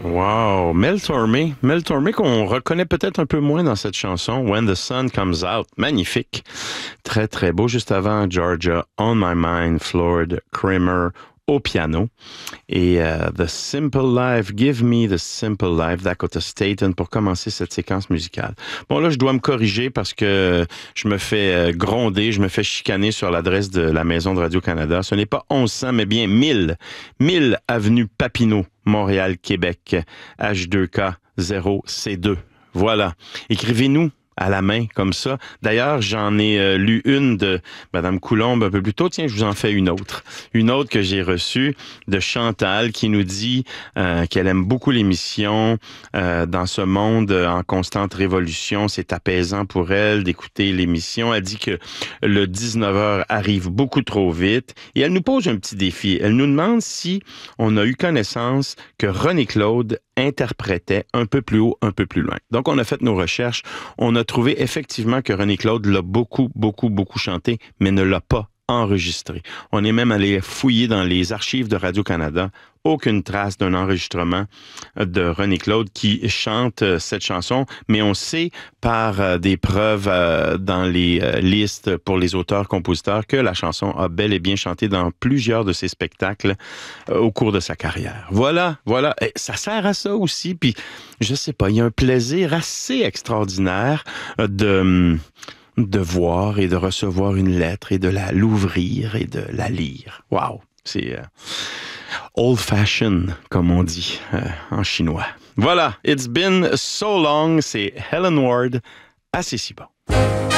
Wow, Mel Tormé qu'on reconnaît peut-être un peu moins dans cette chanson, When the Sun Comes Out, magnifique, très très beau. Juste avant, Georgia, On My Mind, Floyd Kramer au piano et The Simple Life, Give Me the Simple Life, Dakota Staton pour commencer cette séquence musicale. Bon là, je dois me corriger parce que je me fais gronder, je me fais chicaner sur l'adresse de la maison de Radio-Canada. Ce n'est pas 1100, mais bien 1000 avenue Papineau, Montréal, Québec, H2K 0C2. Voilà. Écrivez-nous à la main, comme ça. D'ailleurs, j'en ai lu une de Madame Coulombe un peu plus tôt. Tiens, je vous en fais une autre. Une autre que j'ai reçue de Chantal qui nous dit qu'elle aime beaucoup l'émission. Dans ce monde en constante révolution, c'est apaisant pour elle d'écouter l'émission. Elle dit que le 19h arrive beaucoup trop vite et elle nous pose un petit défi. Elle nous demande si on a eu connaissance que René Claude interprétait un peu plus haut, un peu plus loin. Donc, on a fait nos recherches. On a trouvé effectivement que René Claude l'a beaucoup chanté, mais ne l'a pas enregistré. On est même allé fouiller dans les archives de Radio-Canada. Aucune trace d'un enregistrement de René Claude qui chante cette chanson, mais on sait par des preuves dans les listes pour les auteurs-compositeurs que la chanson a bel et bien chanté dans plusieurs de ses spectacles au cours de sa carrière. Voilà. Et ça sert à ça aussi, puis je sais pas, il y a un plaisir assez extraordinaire de voir et de recevoir une lettre et de l'ouvrir et de la lire. Wow! C'est old-fashioned, comme on dit en chinois. Voilà, It's Been So Long, c'est Helen Ward à C'est si bon.